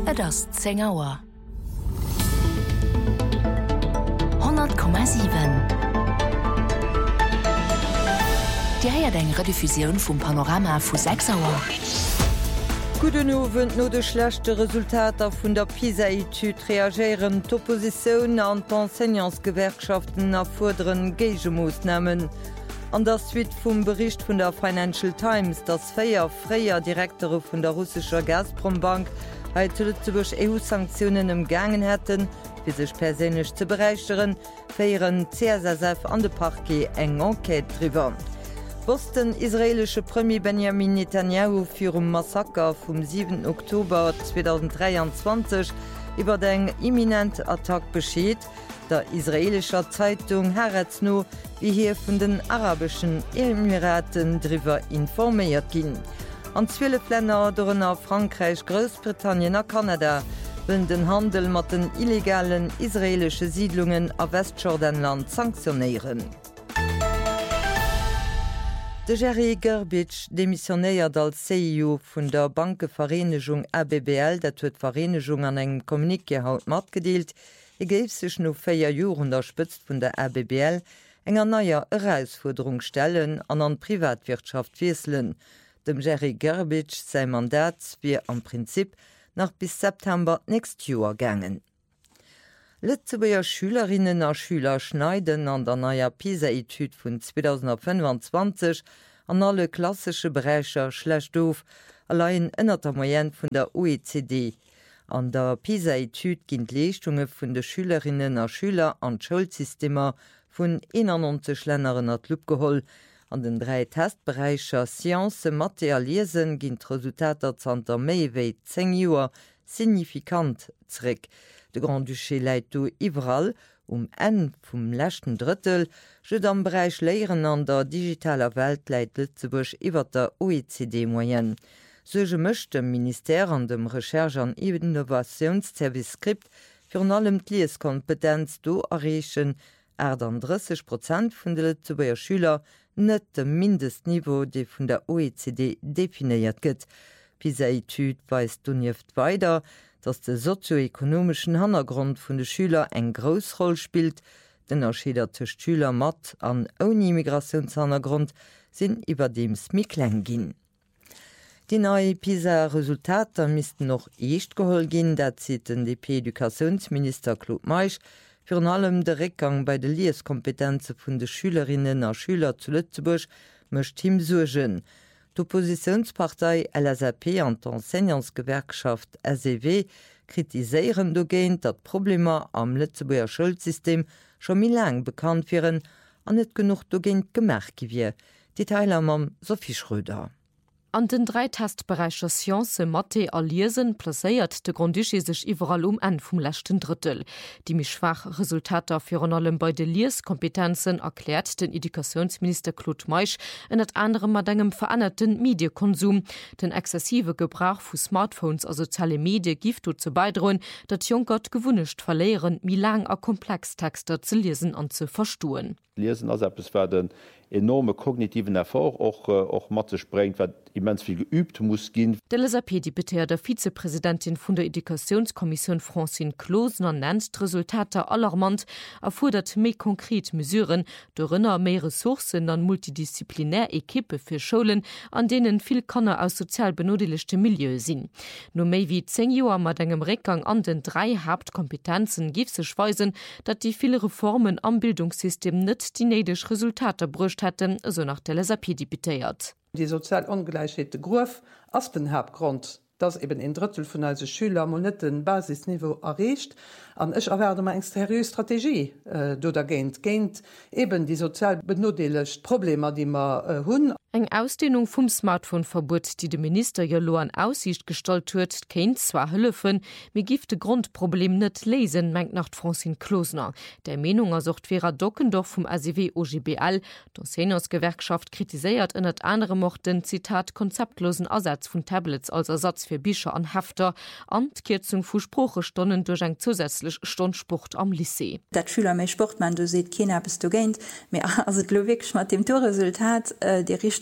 Et ass 10 Auer. 100,7. Di heiert eng Rediffusioun vum Panorama vu 6 Auer. Guten Abend, no de schlechte Resultater vun der PISA-Etude reagieren d'Opposition an d'Enseignantsgewerkschaften erforderen Gegemoosnahmen. An der Suite vum Bericht vun der Financial Times, dass 4 freier Direktore vun der russischer Gazprombank heute Lützeburg EU-Sanktionen umgangen hätten, wie sich persönlich zu bereichern, feieren CSSF an de Parquet eng Enquete drüber. Was den israelische Premier Benjamin Netanyahu für Massaker vom 7. Oktober 2023 über den imminenten Attack besteht, der israelischer Zeitung Haaretz no, wie hier von den arabischen Emiraten darüber informiert ging. An 12 Länder, darunter Frankreich, Großbritannien und Kanada, wollen den Handel mit den illegalen israelischen Siedlungen auf Westjordanland sanktionieren. De Jerry Gerbitsch demissionéiert als CEO vun der Bankevereinigung ABBL, dat huet Vereinigung an engem Kommunike haut mat gedeelt, geif sech no 4 Joren der Spëtzt vun der ABBL enger naier Herausforderung stellen an an Privatwirtschaft wieselen. Dem Jerry Gerbitsch sei Mandat wie am Prinzip nach bis September nächst Joer gangen. Lützeburger Schülerinnen und Schüler schneiden an der neuer PISA-Etude von 2025 an alle klassische Bereiche schlecht auf, allein inner der Moyenne von der OECD. An der PISA-Etude gehen die Leistungen von den Schülerinnen und Schülern an Schulsysteme von 91 Ländern an die Lupe geholt. An den 3 Testbereichen Science, Mathe und Lesen gehen die Resultate zanter mehr wie 10 Jahre signifikant zurück. De Grand Duché leit do iwwerall en vum lächten Drittel, jot am Bereich Léieren an der digitaler Welt läit Lützeburg iwwer der OECD-Moyen. Sege mëcht dem Ministère an dem Recherche an Innovationsserviceskript fir an allem d'Lieskompetenz do erreechen 30% vun de Lützeburger Schüler net dem Mindestniveau dei vun der OECD definiiert gëtt. PISA-Etude weist dunieft weiter, dass der sozioökonomischen Hintergrund von den Schülern eine grosse Rolle spielt. Den Unterschiede zwischen Schülern mit und ohne Migrationshintergrund sind überdems mehr klein gehen. Die neuen PISA-Resultate müssten noch erst geholt gehen, das sieht der DP-Edukationsminister Claude Meisch vor allem der Rückgang bei den Lesekompetenzen von den Schülerinnen und Schülern zu Lützeburg möchte ihm sorgen. D'Oppositionspartei LSAP an d'Enseignantsgewerkschaft SEW kritiseieren dogéint, dat Probleme am Lützeburger Schulsystem schon mi lang bekannt wären an net genug dogéint gemerk wie. Detailer mam Sophie Schröder. An den 3 Testbereicher Science, Mathe a Lesen plaéiert de Grundduché sech iwwerall en vum lächten Drittel. Die mi schwach Resultater fir an allem bei de Lieskompetenzen erklärt den Edukationsminister Claude Meisch en et anderem mat engem verannerten Medienkonsum. Den exzessive Gebrauch vu Smartphones a soziale Medien gift zu beidroen, dat Jungert gewunnecht verleieren, mi lang a Komplextexter ze lesen an zu verstuen. Lesen es werden enorme kognitiven Erfolg auch Mathe sprengt, wat immens viel geübt muss gehen. De LSAP, die Beteer der Vizepräsidentin von der Edukationskommission Francine Klosner nennt Resultate alarmant, erfordert mehr konkret Mesuren, darunter mehr Ressourcen an multidisziplinär Equipe für Schulen, an denen viel Kanner aus sozial benötigten Milieu sind. Nur mehr wie 10 Jahre mit einem Rückgang an den 3 Hauptkompetenzen gibt sich weisen, dass die viele Reformen am Bildungssystem nicht die nötigen Resultate brücht hätten, so nach der LSAP die Beteert. Die sozial ungleichheit grof aus den Hauptgrund, dass eben ein Drittel von unseren Schülern mal nicht ein Basisniveau erreicht. Und ich erwarte mal eine seriöse Strategie dagegen, eben die sozial benötigten Probleme, die wir haben. Eng Ausdehnung vum Smartphone-Verbot, die de Minister Jolo an Aussicht gestaltet huet, kennt zwar hëllefen, mir gifte Grundproblem net lesen, mengt nach Francine Klosner. Der Meinung sucht Vera Dockendorf vom ACW OGBL. D'Enseignantsgewerkschaft kritiséiert in et andere mochten, Zitat, konzeptlosen Ersatz von Tablets als Ersatz für Bücher an Hefter an Kürzung vu Spruchestunden durch eng zusätzlich Stundsport am Lycée. Dat Schüler méi Sport man du seet Kinder bist du geint, mir as het lowik mat dem Torresultat die Richtung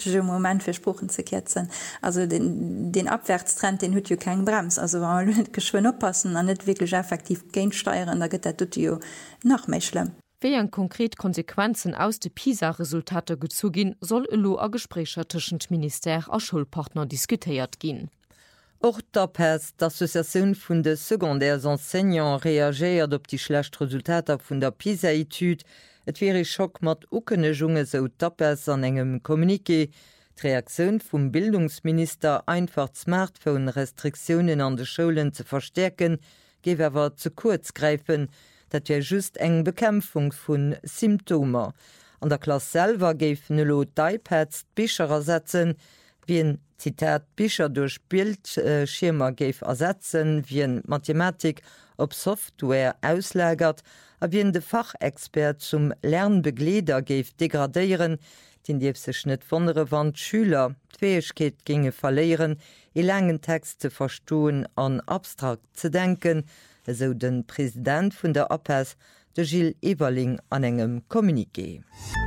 richtige Moment für Spruchen zu ketzen. Also den Abwärtstrend, den hat ja kein Brems. Also wenn wir nicht geschwind aufpassen und nicht wirklich effektiv gegensteuern, dann geht das ja noch mehr schlimm. Wie konkret Konsequenzen aus de PISA-Resultate gezugin, soll elo a Gesprächer tschen Minister a Schulpartner diskutiert gin. Och d'APES, d'Assoziatioun vun de secondaires enseignants reagiert op die schlecht Resultater vun der PISA-Etude. Et wäre Schock mat ukene Junge so d'APES an engem Kommuniqué. D'Reaktion vum Bildungsminister einfach Smartphone-Restriktionen an de Schulen zu verstärken, gewerwer zu kurz greifen, dat ja just eng Bekämpfung vun Symptomer. An der Klasse selber géif lo d'iPads Bicher ersetzen, wie en Zitat Bicher durch Bildschirmer géif ersetzen, wie en Mathematik op Software auslägert, a wie en de Fachexpert zum Lernbegleder géif degradéieren, den Dief sech net vonnere Wand Schüler d'Fäegkeet ginge verleieren, e langen Text ze verstoen an abstrakt ze denken, so den Präsident vun der APES, de Gilles Eberling, an engem Kommuniqué.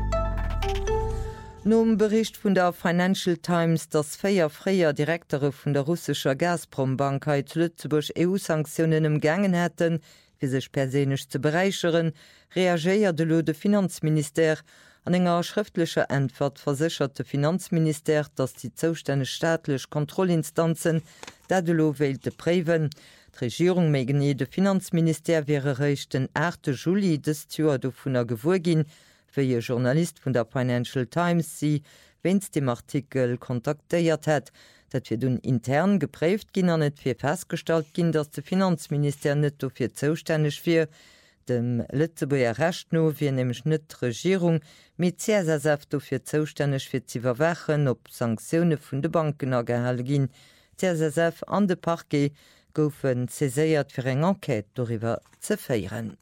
Nom Bericht vun der Financial Times, dass 4 freier Direktore vun der russischer Gazprom-Bankheit Lützeburg EU-Sanktionen umgangen hätten, wie sech persönlich zu bereicheren, reagierte lo de Finanzminister. An enger schriftlicher Antwort versicherte Finanzminister, dass die zuständige staatliche Kontrollinstanzen dadelo wählte präven. Die Regierung megen de Finanzminister wäre recht den 8. Juli des Jahr vun der Gewurgin, wie ihr Journalist von der Financial Times sie, wenns dem Artikel kontaktiert hat, dat wir dun intern geprüft gin an net fir festgestellt gin, dass der Finanzminister net dofir zuständig wir. Dem Lützeburger Rechtno wie nämlich net Regierung mit CSSF dofir zuständig fir zu verwachen, ob Sanktionen vun de Banken ergehalt gin. CSSF an de Parquet goufen zeséiert fir eng Enquete darüber ze feieren.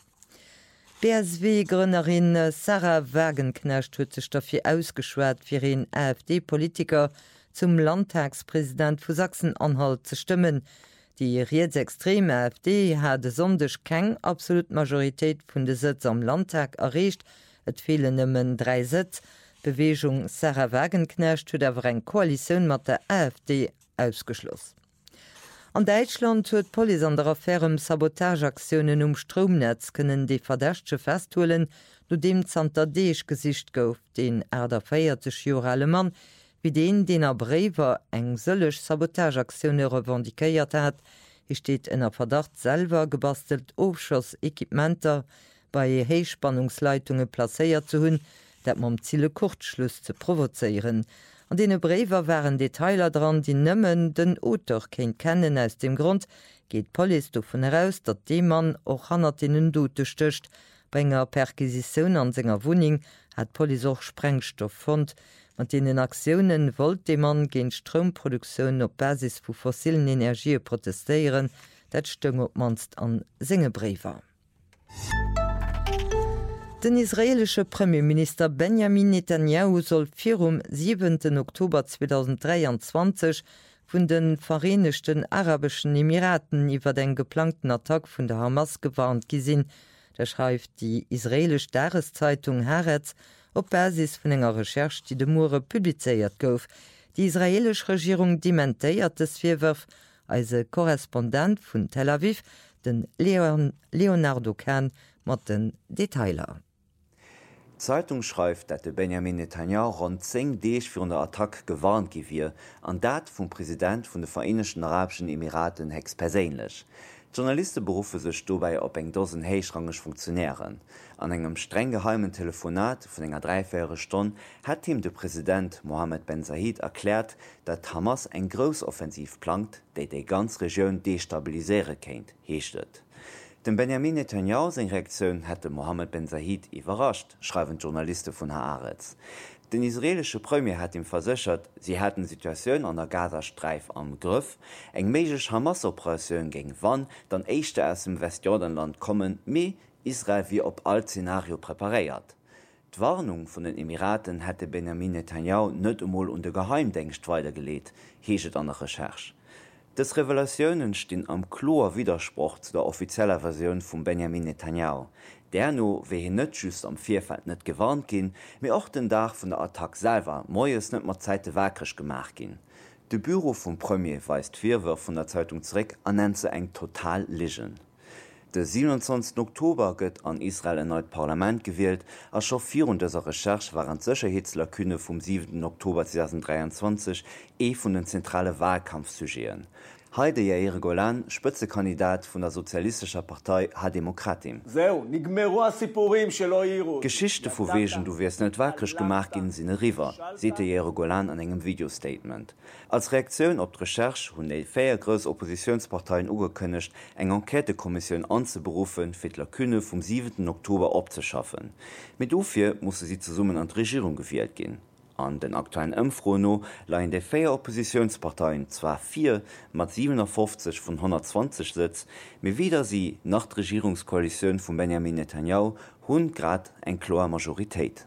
BSW-Gründerin Sarah Wagenknecht huet sech dafür ausgeschwert, fir een AfD-Politiker zum Landtagspräsident vu Sachsen-Anhalt zu stimmen. Die rechtsextreme AfD hat sondech keng absolut Majoritéit vun de Sitz am Landtag erreicht. Et fehlen nëmmen 3 Sitz. Bewegung Sarah Wagenknecht huet awer eng Koalition mat der AfD ausgeschloss. An Deutschland huet Poli an der Affäre Sabotageaktionen Stromnetz kënnen de Verdächtche festholen, no dem Zter Deeg Gesicht gouf, den der 40 Jahre Mann, wie den Brewer eng sëllech Sabotageaktionune revendikéiert hat. Hi steht ennner Verdacht selber gebastelt Aufschossequipmenter bei Heichspannungsleitungen placéiert zu hunn, dat mam Ziele Kurzschluss zu provozeieren. An dene Brewer waren Detailer dran, die nëmmen den Autor kenint kennen. Aus dem Grund geht Poli davon heraus, dat de Mann och Hannertinnen dote stöcht. Bei enger Perquisition an senger Wohnung hat Poli auch Sprengstoff fand. Mit denen Aktionen wollt de Mann gegen Stromproduktion op Basis vu fossilen Energie protestieren. Dat stung op manst an Singebrewer. Den israelische Premierminister Benjamin Netanyahu soll 7. Oktober 2023 vun den Vereinigten Arabischen Emiraten iwwer den geplanten Attack vun der Hamas gewarnt gesinn. Da schreibt die israelische Tageszeitung Haaretz op Basis vun enger Recherche, die de Mure publizeiert gouf. Die israelische Regierung dementéiert es Vorwurf, als Korrespondent vun Tel Aviv, den Leonardo Kahn, mat den Detailer. Die Zeitung schreibt, dass der Benjamin Netanyahu rund 10 Tage für den Attack gewarnt gewesen, an dat vom Präsident von den Vereinigten Arabischen Emiraten hex persönlich. Die Journalisten berufen sich dabei auf ein Dosen höchstrangig Funktionären. An einem streng geheimen Telefonat von einer 3-4 Stunde hat ihm der Präsident Mohammed Ben Zayed erklärt, dass Hamas ein Großoffensiv plant, die die ganze Region destabilisieren könnte, heißt es. Den Benjamin Netanyahu seine Reaktion hätte Mohammed Ben Zayed überrascht, schreiben Journalisten von Haaretz. Den israelische Premier hat ihm versichert, sie hätten die Situation an der Gazastreif am Griff, eng mögliche Hamas-Operation gegen wann dann Echte aus dem Westjordanland kommen, mehr Israel wie op all Szenario präpariert. Die Warnung von den Emiraten hätte Benjamin Netanyahu nicht einmal unter Geheimdienst weitergelegt, heißt an der Recherche. Das Revelationen stehen am klaren Widerspruch zu der offiziellen Version von Benjamin Netanyahu. Derno wéi hin net just am Vierfeld net gewarnt ginn, méi och den Dach vun der Attack selwer moies net mat Zäite wäkrech gemach ginn. De Büro vum Premier weist Virwer vun der Zeitung zréck an nennt se eng total Ligen. De 27. Oktober gëtt an Israel erneut Parlament gewählt, a chauffieren dëser Recherch waren d'Sicherheitslakune vum 7. Oktober 2023 vun den zentrale Wahlkampfsugéen. Heide Yair Golan, Spitzekandidat vun der Sozialistischer Partei Ha-Demokratim. Geschichte vu Wegen du wirst net wakrech gemacht in sinne River, sete Yair Golan an engem Videostatement. Als Reaktion op d'Recherch hunn déi 4 grös Oppositionsparteien ugekënnecht eng Enquetekommission anzuberufen fir d'Lakune vum 7. Oktober opzeschaffen. Mit ufir musse sie zu Summen an d' Regierung gefiert gin. An den aktuellen Ëmfrono laien de 4 Oppositionsparteien zwar 4 mat 57 vun 120 Sitz, me wieder sie nach d' Regierungskoalitionun vum Benjamin Netanyahu hunn grad eng kloer Majoritéit.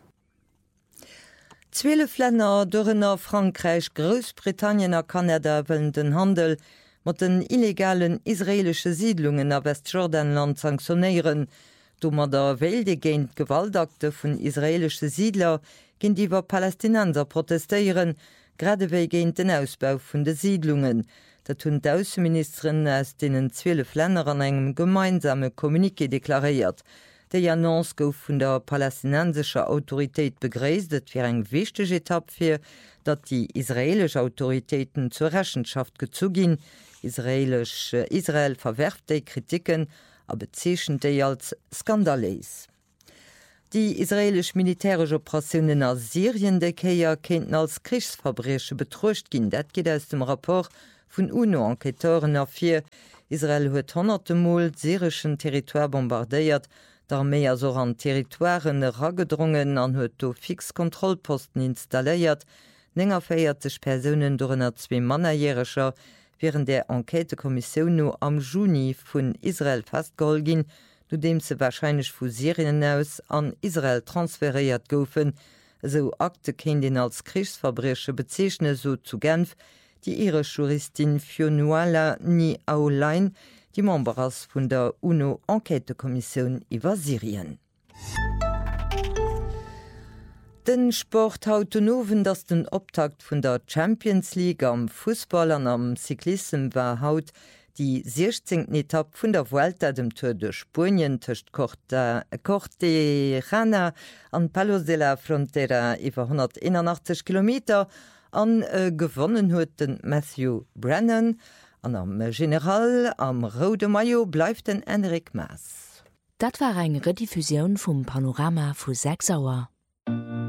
12 Länder dërenner Frankreich, Großbritannien a Kanada wëllen den Handel mat den illegalen israelsche Siedlungen a Westjordanland sanktionéieren, do mat der Welde géint Gewaltakte vun israelsche Siedler ginn iwwer Palästinenser protestéieren, gradewéi géint den Ausbau vun de Siedlungen. Dat hunn d'Außenministerin aus denen 12 Länder an engem gemeinsame Kommuniqué deklaréiert. Déi Annonce gouf vun der palästinensescher Autoritéit begréist, et fir eng wichteg Etapp fir, dat die israelsche Autoritéiten zur Rechenschaft gezu ginn. Israel verwerft déi Kritiken, a bezeechen déi als skandaleis. Die israelisch militärsche Operationen aus Syrien de Keier kennten als Kriegsverbreche betrucht ginn. Dat geht aus dem Rapport vun UNO-Enqueteuren afir. Israel huet 100 Mal syrischen Territoire bombardéiert, d'Armee also an Territoireen raggedrungen an huet do Fixkontrollposten installéiert, 40 Personen durennner 2 Mannerjährescher, während der Enquetekommission no am Juni vun Israel festgehol ginn, nodem se wahrscheinlich vu Syrien aus an Israel transferiert goufen, so Akte ken den als Kriegsverbreche bezeichne so zu Genf, die ihre Juristin Fionnuala Ni Aolein, die Members vun der UNO-Enquetekommission iwwer Syrien. Den Sport haut nowen, dats den Optakt vun der Champions League am Fußball an am Cyklism war haut die 16. Etapp vun der Vuelta dem Tour de Spurien töcht Cortejarena an Palos de la Frontera iwwer 181 Kilometer an gewonnen huet den Matthew Brennan, an am General am Rode Maillot bleifft den Enric Mas. Dat war eng Rediffusion vum Panorama vu 6 Auer.